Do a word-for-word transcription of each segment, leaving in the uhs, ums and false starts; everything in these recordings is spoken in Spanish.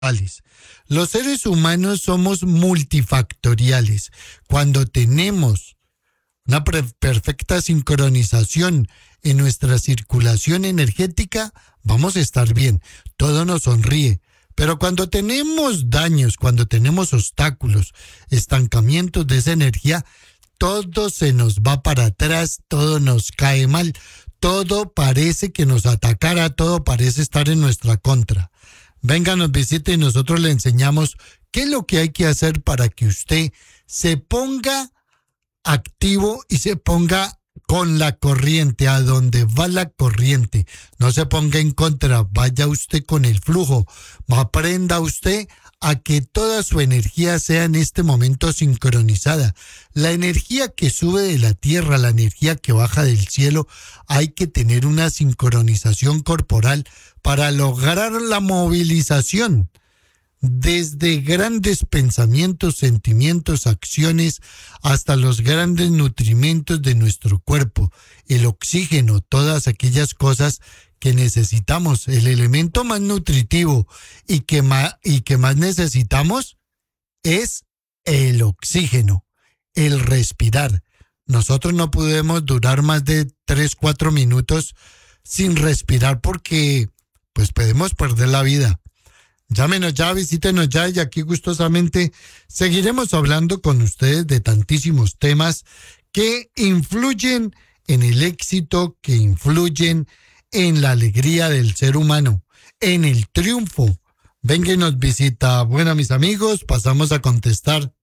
Los seres humanos somos multifactoriales. Cuando tenemos una pre- perfecta sincronización en nuestra circulación energética, vamos a estar bien. Todo nos sonríe. Pero cuando tenemos daños, cuando tenemos obstáculos, estancamientos de esa energía, todo se nos va para atrás, todo nos cae mal, todo parece que nos atacara, todo parece estar en nuestra contra. Venga, nos visite y nosotros le enseñamos qué es lo que hay que hacer para que usted se ponga activo y se ponga con la corriente, a donde va la corriente. No se ponga en contra, vaya usted con el flujo. Aprenda usted a que toda su energía sea en este momento sincronizada. La energía que sube de la tierra, la energía que baja del cielo, hay que tener una sincronización corporal para lograr la movilización desde grandes pensamientos, sentimientos, acciones, hasta los grandes nutrimentos de nuestro cuerpo, el oxígeno, todas aquellas cosas que necesitamos. El elemento más nutritivo y que más, y que más necesitamos es el oxígeno, el respirar. Nosotros no podemos durar más de tres, cuatro minutos sin respirar porque pues podemos perder la vida. Llámenos ya, visítenos ya y aquí gustosamente seguiremos hablando con ustedes de tantísimos temas que influyen en el éxito, que influyen en la alegría del ser humano, en el triunfo. Venga y nos visita. Bueno, mis amigos, pasamos a contestar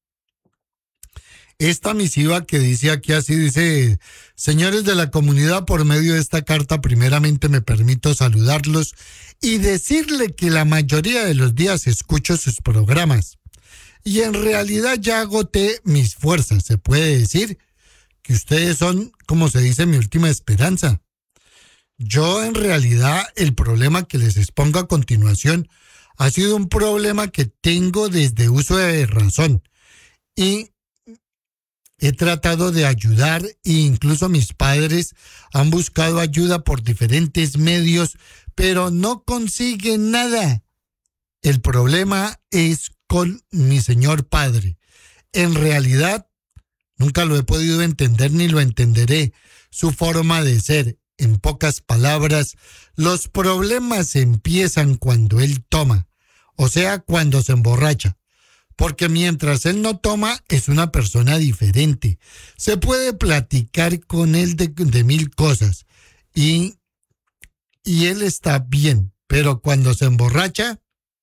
esta misiva que dice aquí así, dice: señores de la comunidad, por medio de esta carta, primeramente me permito saludarlos y decirle que la mayoría de los días escucho sus programas. Y en realidad ya agoté mis fuerzas. Se puede decir que ustedes son, como se dice, mi última esperanza. Yo en realidad el problema que les expongo a continuación ha sido un problema que tengo desde uso de razón. Y he tratado de ayudar e incluso mis padres han buscado ayuda por diferentes medios, pero no consiguen nada. El problema es con mi señor padre. En realidad, nunca lo he podido entender ni lo entenderé. Su forma de ser, en pocas palabras, los problemas empiezan cuando él toma, o sea, cuando se emborracha. Porque mientras él no toma, es una persona diferente. Se puede platicar con él de, de mil cosas y, y él está bien. Pero cuando se emborracha,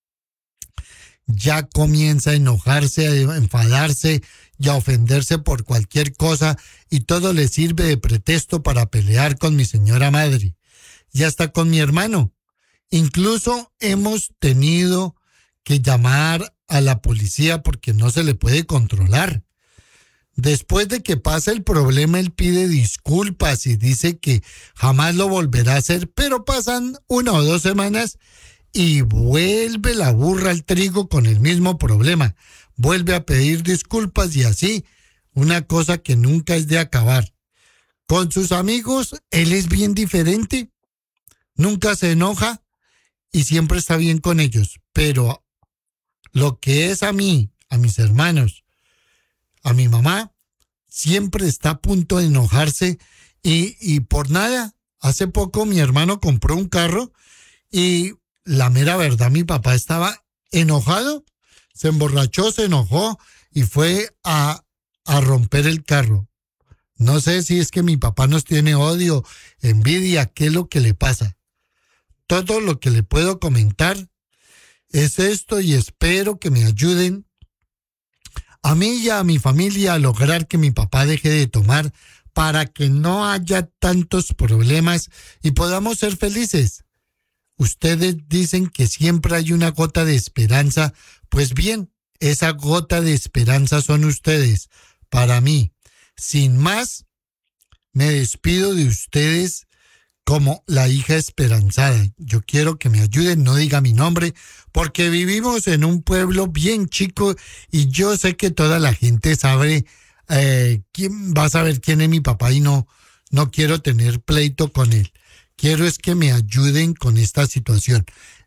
ya comienza a enojarse, a enfadarse y a ofenderse por cualquier cosa, y todo le sirve de pretexto para pelear con mi señora madre y hasta con mi hermano. Incluso hemos tenido que llamar a la policía porque no se le puede controlar. Después de que pasa el problema, él pide disculpas y dice que jamás lo volverá a hacer, pero pasan una o dos semanas y vuelve la burra al trigo con el mismo problema. Vuelve a pedir disculpas y así, una cosa que nunca es de acabar. Con sus amigos, él es bien diferente. Nunca se enoja y siempre está bien con ellos, pero lo que es a mí, a mis hermanos, a mi mamá, siempre está a punto de enojarse y, y por nada. Hace poco mi hermano compró un carro y la mera verdad, mi papá estaba enojado, se emborrachó, se enojó y fue a, a romper el carro. No sé si es que mi papá nos tiene odio, envidia, qué es lo que le pasa. Todo lo que le puedo comentar es esto y espero que me ayuden a mí y a mi familia a lograr que mi papá deje de tomar para que no haya tantos problemas y podamos ser felices. Ustedes dicen que siempre hay una gota de esperanza. Pues bien, esa gota de esperanza son ustedes. Para mí, sin más, me despido de ustedes como la hija esperanzada. Yo quiero que me ayuden, no diga mi nombre, porque vivimos en un pueblo bien chico y yo sé que toda la gente sabe, eh, quién va a saber quién es mi papá y no, no quiero tener pleito con él. Quiero es que me ayuden con esta situación.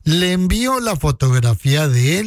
Le envío la fotografía de él